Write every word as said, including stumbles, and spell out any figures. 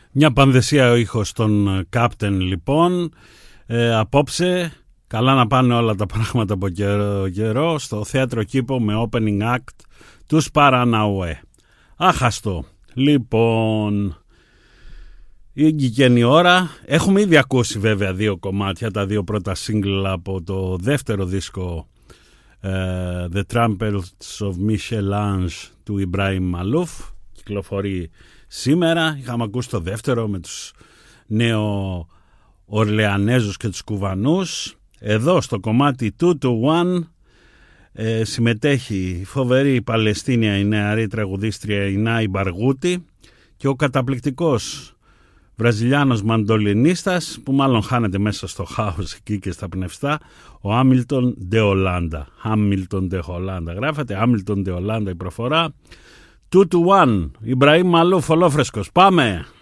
Μια πανδεσία ο ήχος των Captain λοιπόν. ε, Απόψε καλά να πάνε όλα τα πράγματα από καιρό, καιρό στο Θέατρο Κήπο με opening act τους Παραναουέ. Άχαστο. Λοιπόν, ήγηκε η ώρα. Έχουμε ήδη ακούσει βέβαια δύο κομμάτια, τα δύο πρώτα single από το δεύτερο δίσκο uh, The Trumpets of Michel-Ange του Ibrahim Malouf. Κυκλοφορεί σήμερα. Είχαμε ακούσει το δεύτερο με τους νέο Ορλεανέζους και τους Κουβανούς. Εδώ στο κομμάτι two to one ε, συμμετέχει η φοβερή Παλαιστίνια, η νεαρή τραγουδίστρια η Νάη Μπαργούτη και ο καταπληκτικός Βραζιλιάνος μαντολινίστας που μάλλον χάνεται μέσα στο χάος εκεί και στα πνευστά, ο Hamilton de Hollanda. Hamilton de Hollanda γράφεται, Hamilton de Hollanda η προφορά. two to one, Ιμπραήμ Μαλούφ, ολόφρεσκος. Πάμε!